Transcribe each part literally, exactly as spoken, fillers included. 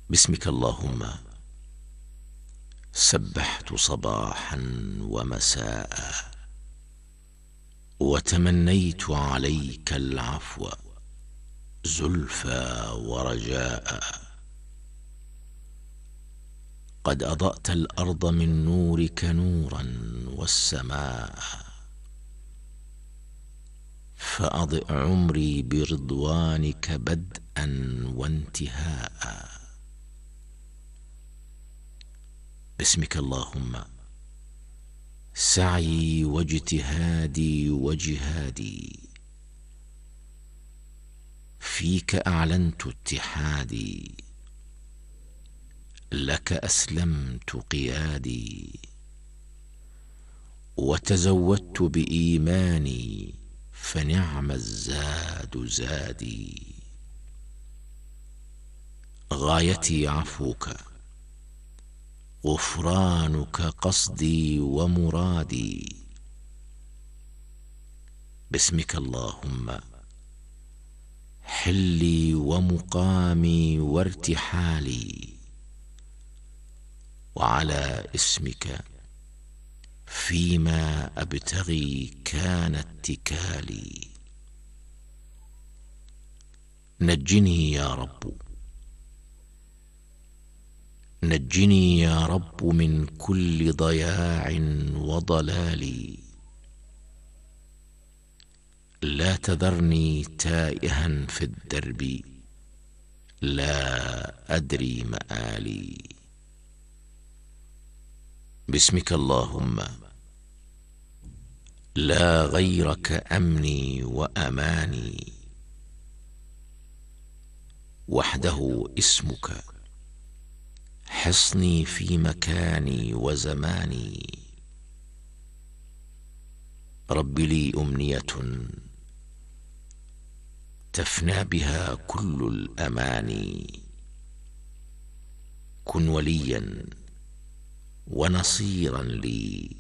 باسمك اللهم سبحت صباحا ومساء، وتمنيت عليك العفو زلفى ورجاء. قد أضأت الأرض من نورك نورا والسماء، فأضئ عمري برضوانك بدءا وانتهاء. باسمك اللهم سعي واجتهادي وجهادي، فيك أعلنت اتحادي، لك أسلمت قيادي، وتزودت بإيماني فنعم الزاد زادي. غايتي عفوك، غفرانك قصدي ومرادي. باسمك اللهم حلي ومقامي وارتحالي، وعلى اسمك فيما أبتغي كان اتكالي. نجني يا رب، نجني يا رب من كل ضياع وضلال. لا تذرني تائها في الدرب، لا أدري مآلي. باسمك اللهم لا غيرك أمني وأماني، وحده اسمك حصني في مكاني وزماني. رب لي أمنية تفنى بها كل الأماني، كن وليا ونصيرا لي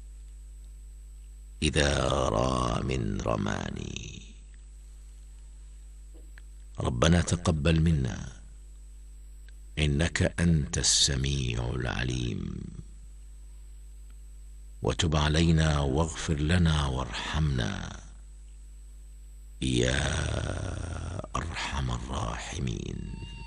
إذا رام رماني. ربنا تقبل منا إنك أنت السميع العليم، وتب علينا واغفر لنا وارحمنا يا أرحم الراحمين.